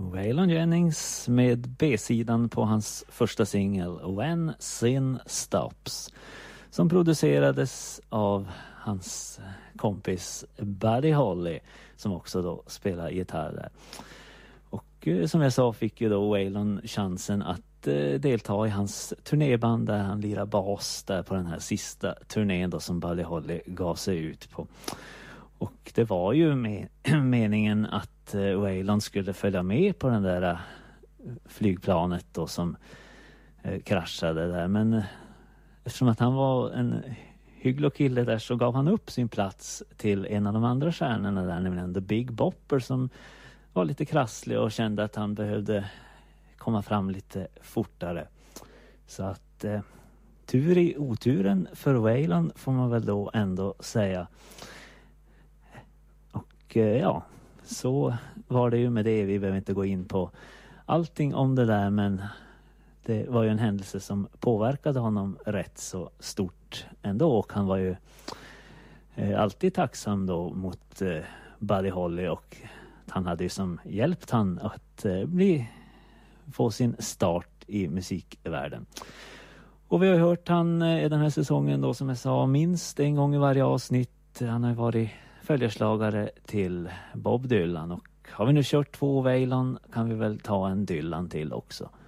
Waylon Jennings med B-sidan på hans första singel When Sin Stops, som producerades av hans kompis Buddy Holly, som också då spelar gitarr där. Och som jag sa fick ju då Waylon chansen att delta i hans turnéband där han lirar bas där på den här sista turnén då som Buddy Holly gav sig ut på. Och det var ju meningen att Waylon skulle följa med på den där flygplanet då som kraschade där. Men eftersom att han var en hygglig kille där så gav han upp sin plats till en av de andra stjärnorna där, nämligen The Big Bopper, som var lite krasslig och kände att han behövde komma fram lite fortare. Så att tur i oturen för Waylon får man väl då ändå säga. Och ja, så var det ju med det. Vi behöver inte gå in på allting om det där, men det var ju en händelse som påverkade honom rätt så stort ändå, och han var ju alltid tacksam då mot Buddy Holly, och han hade ju som hjälpt han att få sin start i musikvärlden. Och vi har hört han den här säsongen då, som jag sa, minst en gång i varje avsnitt. Han har ju varit följeslagare till Bob Dylan, och har vi nu kört 2 Waylon kan vi väl ta en Dylan till också.